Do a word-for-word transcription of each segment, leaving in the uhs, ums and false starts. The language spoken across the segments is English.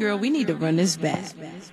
Girl, we need to run this back.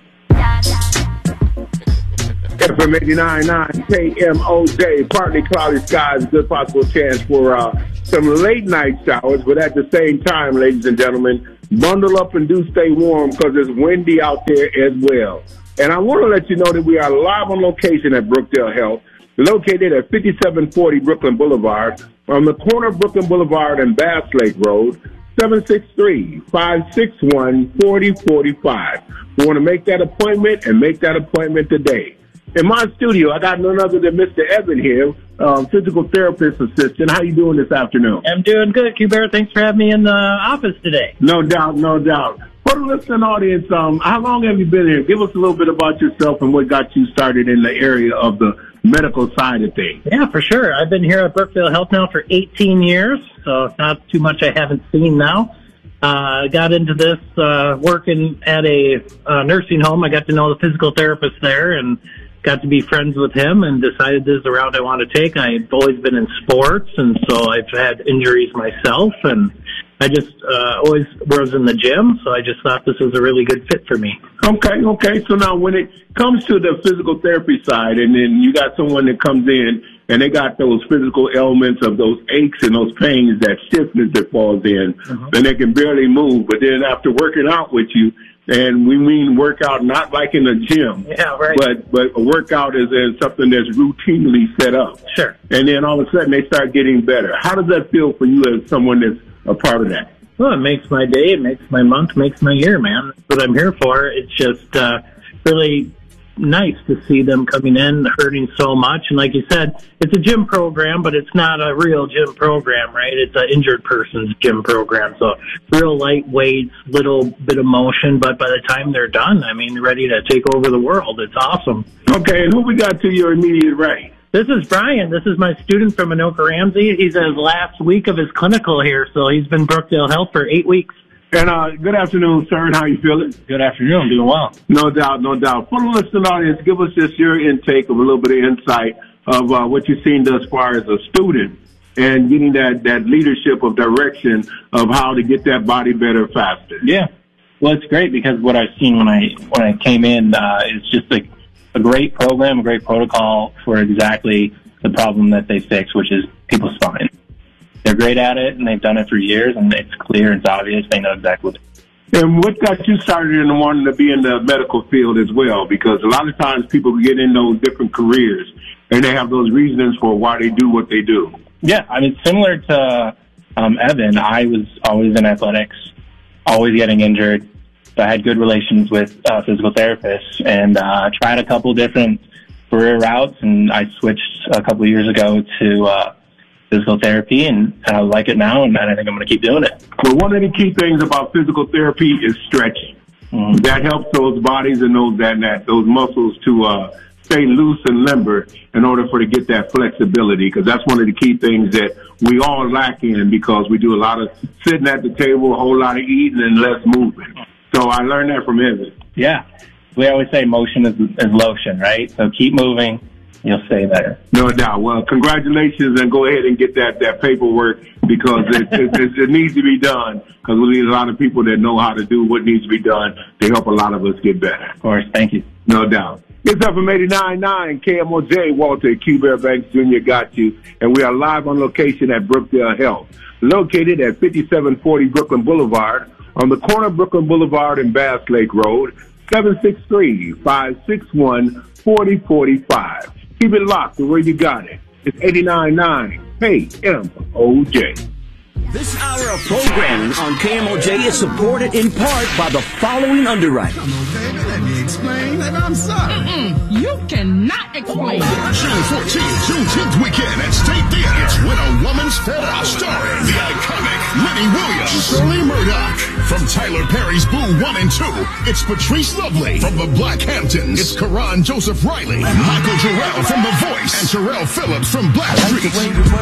F M eighty-nine point nine K M O J, partly cloudy skies, good possible chance for uh, some late night showers, but at the same time, ladies and gentlemen, bundle up and do stay warm because it's windy out there as well. And I want to let you know that we are live on location at Brookdale Health, located at fifty-seven forty Brooklyn Boulevard, on the corner of Brooklyn Boulevard and Bass Lake Road, seven six three, five six one, four zero four five. We want to make that appointment and make that appointment today. In my studio, I got none other than Mister Evan here, uh, physical therapist assistant. How you doing this afternoon? I'm doing good, Q-Bear. Thanks for having me in the office today. No doubt, no doubt. For the listening audience, um, how long have you been here? Give us a little bit about yourself and what got you started in the area of the medical side of things. Yeah, for sure. I've been here at Brookdale Health now for eighteen years, so not too much I haven't seen now. I uh, got into this uh, working at a uh, nursing home. I got to know the physical therapist there and got to be friends with him and decided this is the route I want to take. I've always been in sports, and so I've had injuries myself, and I just uh, always was in the gym, so I just thought this was a really good fit for me. Okay, okay. So now when it comes to the physical therapy side, and then you got someone that comes in, and they got those physical ailments of those aches and those pains, that stiffness that falls in, uh-huh. and they can barely move. But then after working out with you, and we mean workout not like in the gym, yeah, right. but but a workout is, is something that's routinely set up. Sure. And then all of a sudden they start getting better. How does that feel for you as someone that's a part of that? Well, it makes my day, it makes my month, makes my year, man. That's what I'm here for. It's just uh, really nice to see them coming in hurting so much. And like you said, it's a gym program, but it's not a real gym program, right? It's an injured person's gym program. So real light weights, little bit of motion, but by the time they're done, I mean, they're ready to take over the world. It's awesome. Okay, and who we got to your immediate right? This is Brian. This is my student from Anoka Ramsey. He's in his last week of his clinical here, so he's been Brookdale Health for eight weeks. And uh, good afternoon, sir, and how you feeling? Good afternoon. I'm doing well. No doubt, no doubt. For the listening audience, give us just your intake of a little bit of insight of uh, what you've seen thus far as a student and getting that, that leadership of direction of how to get that body better faster. Yeah. Well, it's great because what I've seen when I when I came in uh, is just a, a great program, a great protocol for exactly the problem that they fix, which is people's spine. They're great at it, and they've done it for years, and it's clear, it's obvious, they know exactly what it is. And what got you started in wanting to be in the medical field as well? Because a lot of times people get in those different careers, and they have those reasons for why they do what they do. Yeah, I mean, similar to um, Evan, I was always in athletics, always getting injured. So I had good relations with uh, physical therapists, and uh, tried a couple different career routes, and I switched a couple of years ago to uh, physical therapy, and, and I like it now, and I think I'm going to keep doing it. Well, one of the key things about physical therapy is stretching. Mm-hmm. That helps those bodies and those that, that those muscles to uh, stay loose and limber in order for to get that flexibility, because that's one of the key things that we all lack in, because we do a lot of sitting at the table, a whole lot of eating, and less moving. So I learned that from Evan. Yeah. We always say motion is, is lotion, right? So keep moving. You'll stay there. No doubt. Well, congratulations, and go ahead and get that, that paperwork, because it, it, it, it needs to be done, because we need a lot of people that know how to do what needs to be done to help a lot of us get better. Of course. Thank you. No doubt. It's up from eighty-nine point nine K M O J. Walter Q-Bear Banks Junior got you, and we are live on location at Brookdale Health, located at fifty-seven forty Brooklyn Boulevard, on the corner of Brooklyn Boulevard and Bass Lake Road, seven six three, five six one, four zero four five. Keep it locked to where you got it. It's eighty-nine point nine K M O J. This hour of programming on K M O J is supported in part by the following underwriters. Come on, baby, let me explain. Baby, I'm sorry. Mm-mm, you cannot explain. June fourteenth, Juneteenth weekend at State Theater. It's When a Woman's Fed Up, starring the iconic Lenny Williams, Shirley Murdoch. From Tyler Perry's Boo one and two, it's Patrice Lovely. From the Black Hamptons, it's Karan Joseph Riley, Michael Jarrell from The Voice, and Terrell Phillips from Blackstreet.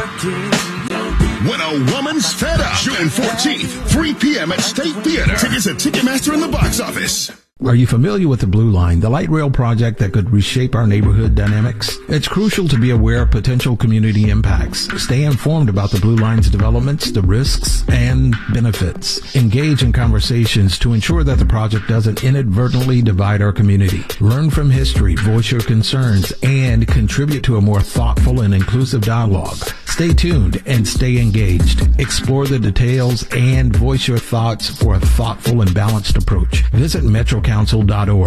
When a Woman's Fed Up, June fourteenth, three p.m. at State Theater. Tickets at Ticketmaster in the box office. Are you familiar with the Blue Line, the light rail project that could reshape our neighborhood dynamics? It's crucial to be aware of potential community impacts. Stay informed about the Blue Line's developments, the risks, and benefits. Engage in conversations to ensure that the project doesn't inadvertently divide our community. Learn from history, voice your concerns, and contribute to a more thoughtful and inclusive dialogue. Stay tuned and stay engaged. Explore the details and voice your thoughts for a thoughtful and balanced approach. Visit metro council dot org.